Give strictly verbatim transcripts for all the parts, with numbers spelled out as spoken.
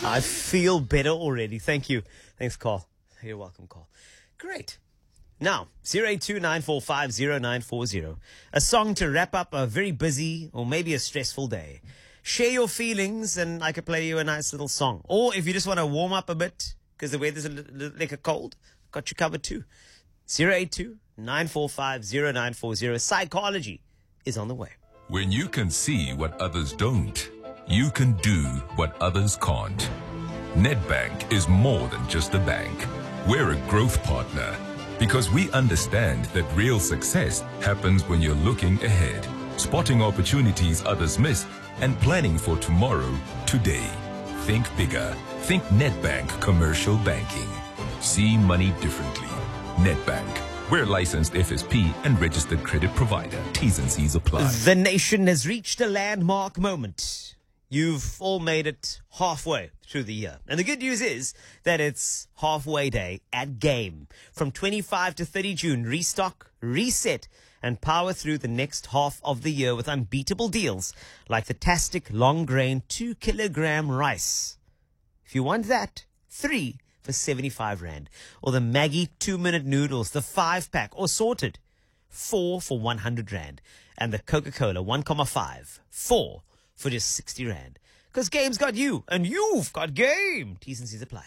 I feel better already. Thank you. Thanks, Carl. You're welcome, Carl. Great. Now, zero eight two nine four five zero nine four zero. A song to wrap up a very busy or maybe a stressful day. Share your feelings and I could play you a nice little song. Or if you just want to warm up a bit because the weather's a little, like a cold, got you covered too. zero eight two nine four five zero nine four zero. Psychology is on the way. When you can see what others don't, you can do what others can't. Nedbank is more than just a bank. We're a growth partner because we understand that real success happens when you're looking ahead, spotting opportunities others miss, and planning for tomorrow, today. Think bigger. Think Nedbank Commercial Banking. See money differently. Nedbank. We're a licensed F S P and registered credit provider. T's and C's apply. The nation has reached a landmark moment. You've all made it halfway through the year. And the good news is that it's halfway day at Game. From twenty-fifth to thirtieth of June, restock, reset, and power through the next half of the year with unbeatable deals like the Tastic long grain two kilogram rice. If you want that, three for seventy-five rand. Or the Maggie two minute noodles, the five pack, or sorted, four for one hundred rand. And the Coca-Cola one point five, four for just sixty rand. Because Game's got you, and you've got Game. T's and C's apply.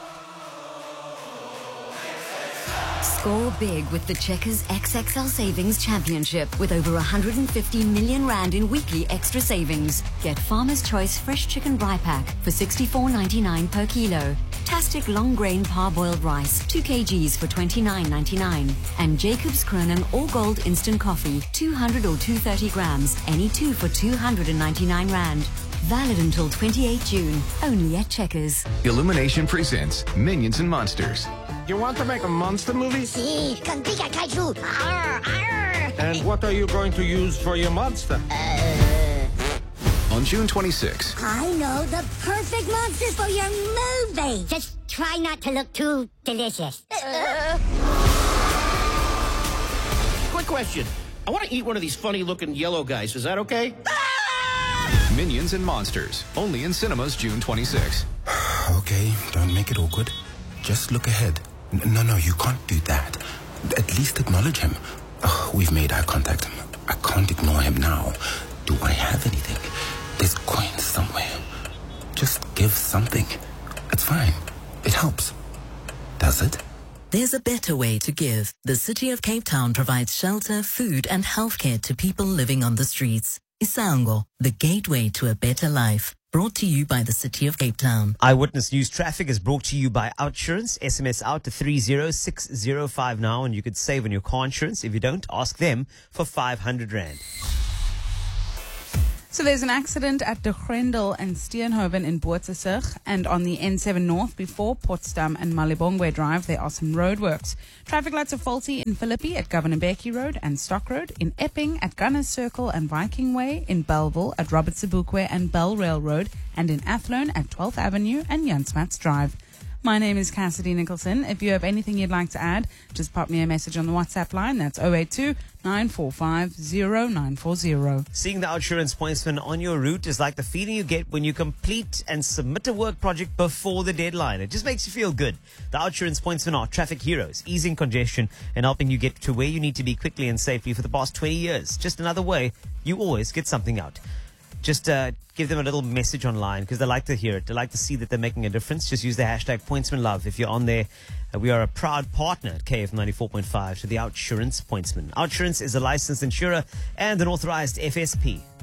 Score big with the Checkers X X L Savings Championship with over one hundred fifty million rand in weekly extra savings. Get Farmer's Choice Fresh Chicken Bri Pack for sixty-four ninety-nine per kilo. Tastic Long Grain Parboiled Rice, two kilograms for twenty-nine ninety-nine. And Jacob's Cronin All Gold Instant Coffee, two hundred or two hundred thirty grams, any two for two hundred ninety-nine rand. Valid until twenty-eighth of June, only at Checkers. Illumination presents Minions and Monsters. You want to make a monster movie? Sí, con Pika Kaiju. Arr, arr. And what are you going to use for your monster? Uh, On June twenty-sixth. I know the perfect monster for your movie. Just try not to look too delicious. Uh, Quick question. I want to eat one of these funny-looking yellow guys. Is that okay? Minions and Monsters. Only in cinemas June twenty-sixth. Okay, don't make it awkward. Just look ahead. N- No, no, you can't do that. At least acknowledge him. Oh, we've made eye contact. I can't ignore him now. Do I have anything? There's coins somewhere. Just give something. It's fine. It helps. Does it? There's a better way to give. The City of Cape Town provides shelter, food, and healthcare to people living on the streets. Isango, the gateway to a better life. Brought to you by the City of Cape Town. Eyewitness News Traffic is brought to you by Outsurance. S M S out to three zero six zero five now and you could save on your car insurance. If you don't, ask them for five hundred rand. So there's an accident at De Grendel and Steenhoven in Boortjesig, and on the N seven North before Potsdam and Malibongwe Drive there are some roadworks. Traffic lights are faulty in Philippi at Governor Mbeki Road and Stock Road, in Epping at Gunners Circle and Viking Way, in Belleville at Robert Sebukwe and Bell Rail Road, and in Athlone at twelfth Avenue and Jansmats Drive. My name is Cassidy Nicholson. If you have anything you'd like to add, just pop me a message on the WhatsApp line. That's zero eight two nine four five zero nine four zero. Seeing the Outsurance pointsman on your route is like the feeling you get when you complete and submit a work project before the deadline. It just makes you feel good. The Outsurance pointsmen are traffic heroes, easing congestion and helping you get to where you need to be quickly and safely for the past twenty years. Just another way you always get something out. Just uh, give them a little message online because they like to hear it. They like to see that they're making a difference. Just use the hashtag PointsmanLove if you're on there. Uh, we are a proud partner at K F ninety-four point five to the Outsurance Pointsman. Outsurance is a licensed insurer and an authorized F S P.